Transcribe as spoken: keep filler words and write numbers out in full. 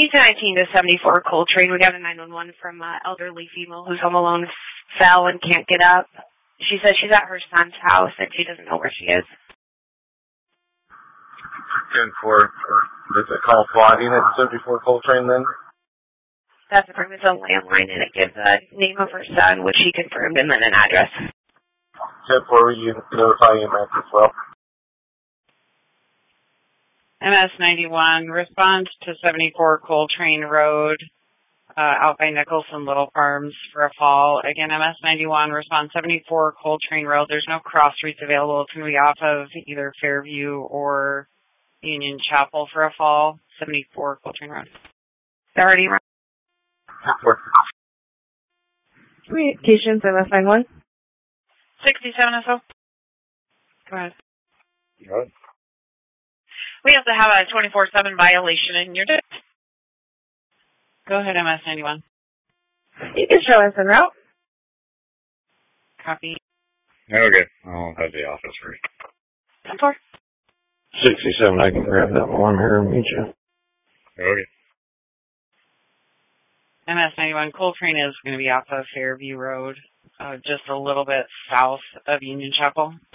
ten nineteen to seventy-four Coltrane. We got a nine one one from an elderly female who's home alone, fell and can't get up. She says she's at her son's house and she doesn't know where she is. ten four, does it call SWAT unit seventy-four Coltrane then? That's the it's a landline and it gives a name of her son, which she confirmed, and then an address. ten four, will you notify E M S as well? M S ninety-one, respond to seventy-four Coltrane Road, uh, out by Nicholson Little Farms for a fall. Again, M S ninety-one, respond seventy-four Coltrane Road. There's no cross streets available. It's going to be off of either Fairview or Union Chapel for a fall. seventy-four Coltrane Road. Already run. ten four. Communications, M S ninety-one. sixty-seven S O. Go ahead. Go ahead. We have to have a twenty-four seven violation in your district. Go ahead, M S ninety-one. You can show us en route. Copy. Okay. I'll have the office free. ten four. sixty-seven, I can grab that one here and meet you. Okay. M S ninety-one, Coltrane is going to be off of Fairview Road, uh, just a little bit south of Union Chapel.